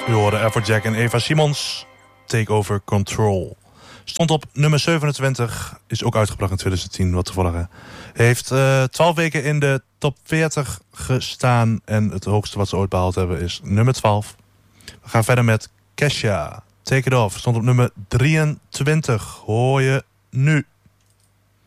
U hoorde Afrojack en Eva Simons. Take Over Control. Stond op nummer 27. Is ook uitgebracht in 2010, wat toevallig. Heeft 12 weken in de top 40 gestaan. En het hoogste wat ze ooit behaald hebben is nummer 12. We gaan verder met Kesha. Take It Off. Stond op nummer 23. Hoor je nu.